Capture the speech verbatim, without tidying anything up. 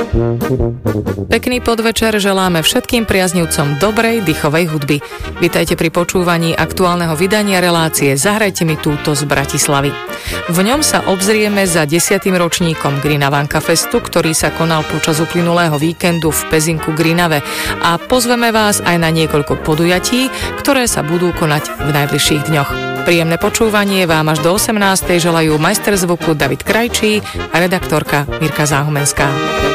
Pekný podvečer želáme všetkým priaznivcom dobrej dýchovej hudby. Vitajte pri počúvaní aktuálneho vydania relácie Zahrajte mi túto z Bratislavy. V ňom sa obzrieme za desiatym ročníkom Grinavanka Festu, ktorý sa konal počas uplynulého víkendu v Pezinku Grinave, a pozveme vás aj na niekoľko podujatí, ktoré sa budú konať v najbližších dňoch. Príjemné počúvanie vám až do osemnástej želajú majster zvuku David Krajčí a redaktorka Mirka Záhumenská.